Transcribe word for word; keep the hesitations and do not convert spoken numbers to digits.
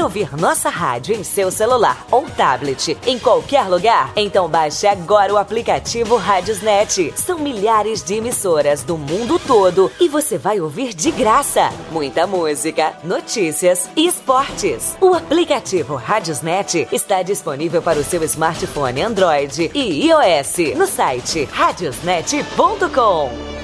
ouvir nossa rádio em seu celular ou tablet em qualquer lugar? Então baixe agora o aplicativo Radiosnet. São milhares de emissoras do mundo todo e você vai ouvir de graça muita música, notícias e esportes. O aplicativo Radiosnet está disponível para o seu smartphone Android e iOS no site radiosnet ponto com.